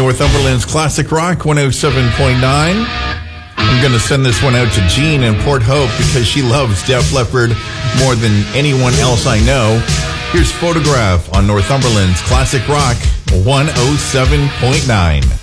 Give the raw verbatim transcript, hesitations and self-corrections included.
Northumberland's Classic Rock one oh seven point nine. I'm going to send this one out to Jean in Port Hope because she loves Def Leppard more than anyone else I know. Here's Photograph on Northumberland's Classic Rock one oh seven point nine.